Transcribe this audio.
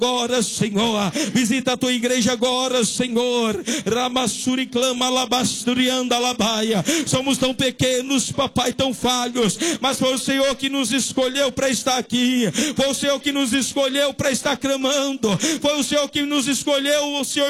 agora, Senhor. Visita a tua igreja agora, Senhor. Ramassuri clama alabasturianda alabaia. Somos tão pequenos, papai, tão falhos, mas foi o Senhor que nos escolheu para estar aqui. Foi o Senhor que nos escolheu para estar clamando. Foi o Senhor que nos escolheu, o Senhor